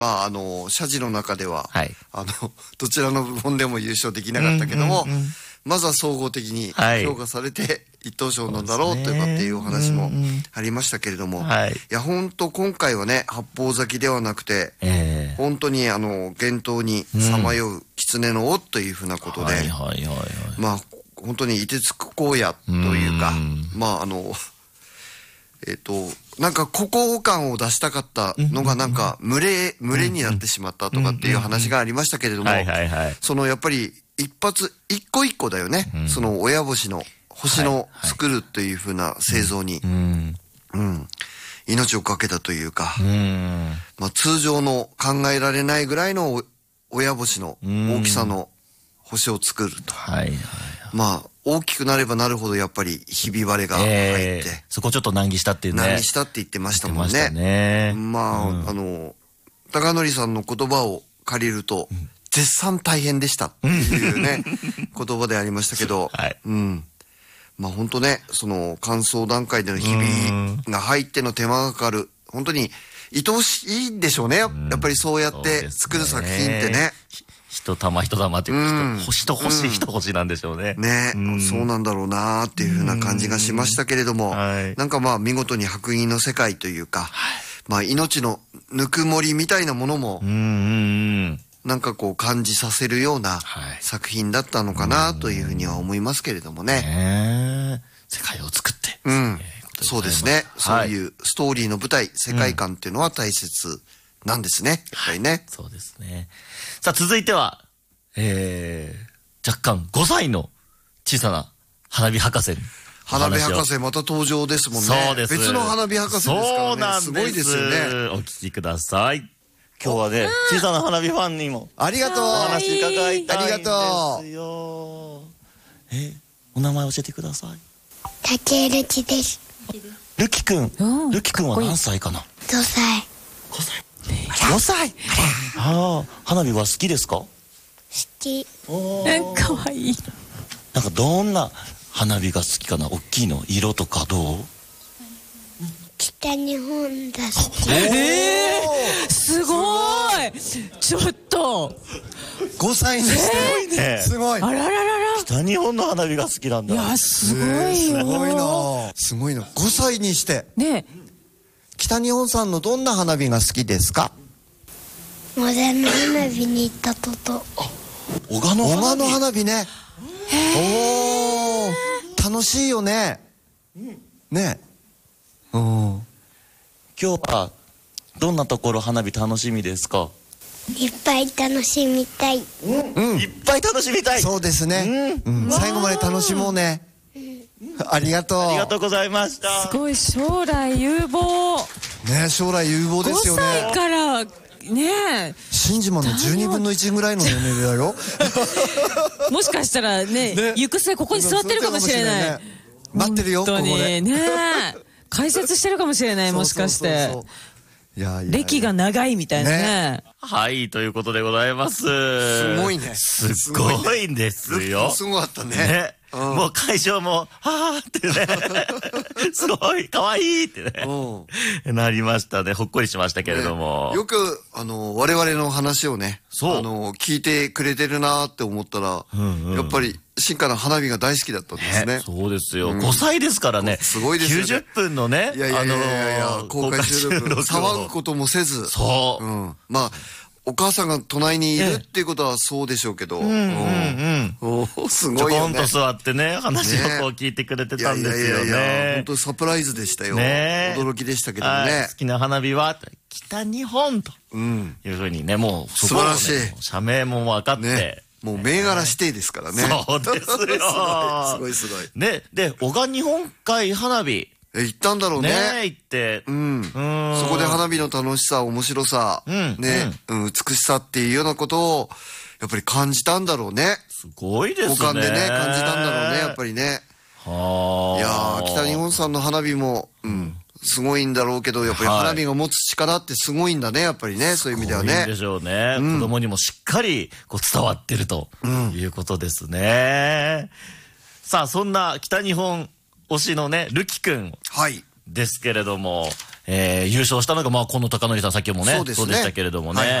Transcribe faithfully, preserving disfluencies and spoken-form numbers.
まあ、あの謝辞の中では、 はい、 あのどちらの部門でも優勝できなかったけども、うんうんうん、まずは総合的に評価されて、はい、一等賞なんだろうというかっていうお話もありましたけれども、はい、いや本当今回はね八方咲きではなくて、えー、本当にあの厳冬にさまよう狐の尾というふうなことで、まあ本当に凍てつく荒野というか、うまああのえっとなんか孤高感を出したかったのがなんか群れ群れになってしまったとかっていう話がありましたけれども、そのやっぱり一発一個一個だよね、うん、その親星の星の作るというふうな製造に、うんうん、命をかけたというか、うん、まあ、通常の考えられないぐらいの親星の大きさの星を作ると、はいはいはい、まあ大きくなればなるほどやっぱりひび割れが入って、えー、 そこちょっと難儀したっていうね、 難儀したって言ってましたもんね。ねまあ、うん、あの高則さんの言葉を借りると、うん、絶賛大変でしたっていうね言葉でありましたけど、はい、うん、まあ本当ねその乾燥段階でのひびが入っての手間がかかる、本当に愛おしいでしょうね、やっぱりそうやって作る作品ってね。 一玉一玉っていうか、うん、星と星一星なんでしょうね。 ね、うん、そうなんだろうなーっていう風な感じがしましたけれども、はい、なんかまあ見事に白銀の世界というか、はい、まあ命のぬくもりみたいなものも、うん、なんかこう感じさせるような作品だったのかなというふうには思いますけれどもね。 ね世界を作って。 うん、そうですね。そういうストーリーの舞台、世界観っていうのは大切なんですね。やっぱりね。はい、 そうですね。さあ続いては、えー、若干ごさいの小さな花火博士。 花火博士また登場ですもんね。 そうです。 別の花火博士ですからね。 そうなんです。 すごいですよね。 お聞きください。今日はね、小さな花火ファンにもありがとう。お話伺いたいんですよ。 ありがとう。え、お名前教えてください。 竹るきです。 るきくん。るきくんは何歳かな。 ごさい。 ごさい。ごさい。ああ、花火は好きですか。好き。 かわいい。 なんかどんな花火が好きかな。大きいの、色とかどう。 北日本だ好き。 えー、すごい。ちょっとごさいにして、 えー、 すごい。 あらららら。 北日本の花火が好きなんだ。 いやすごいよ、えー、 すごいな。すごいな。ごさいにしてね。 北日本さんのどんな花火が好きですか。 小田の花火に行ったこと。 小川の花火。 小川の花火ね。おお、楽しいよね。ね。 うん。今日はどんなところ花火楽しみですか。 いっぱい楽しみたい。 うん。いっぱい楽しみたい。 そうですね。うん。最後まで楽しもうね。ありがとう。 ありがとうございました。 すごい将来有望。 ね、将来有望ですよね。 ごさいからね、 新島のじゅうにぶんのいちぐらいの年齢だよ。 もしかしたらね、ね、行く末ここに座ってるかもしれない。ね、 待ってるよ、ここで。 ね、解説してるかもしれない、もしかして。そうそうそうそう、いやいやいや、歴が長いみたいなね。ね、 はい、ということでございます。 すごいね。 すごいんですよ。 すごかったね。 ね、うん、もう会場も、はーってね、すごい、かわいいってね、うん、なりましたね。ほっこりしましたけれども。 ね、よく、あの、我々の話をね、そう。あの、聞いてくれてるなーって思ったら、うんうん、やっぱり、進化の花火が大好きだったんですね。 ね、そうですよ、うん。ごさいですからね。 すごいですよね。 きゅうじゅっぷんのね、 いやいやいやいや、あのー、公開収録。騒ぐこともせず。 そう。 うん。まあ、お母さんが隣にいるっていうことはそうでしょうけど、うんうんうん、すごいよね。 ちょこんと座ってね、話をこう聞いてくれてたんですよね。いやいやいや、 本当サプライズでしたよ。 ね、 驚きでしたけどね。 好きな花火は北日本というふうにね、もう素晴らしい。 社名も分かって。ね、 もう銘柄指定ですからね。 そうですよ。 すごいすごい。 ね、で、男鹿日本海花火。 え、行ったんだろうね。 ね、行って。 うん。そこで花火の楽しさ、面白さ、ね、美しさっていうようなことを、やっぱり感じたんだろうね。 すごいですね。 五感でね、感じたんだろうね、やっぱりね。はあ。いやー、北日本産の花火も、うん。すごいんだろうけど、やっぱり花火が持つ力ってすごいんだね、やっぱりね、そういう意味ではね。 そうでしょうね。子供にもしっかりこう伝わってるということですね。さあ、そんな北日本推しのね、るきくん。 はい。 ですけれども、えー、優勝したのが、まあ、この貴則さん、さっきもね、そうでしたけれどもね。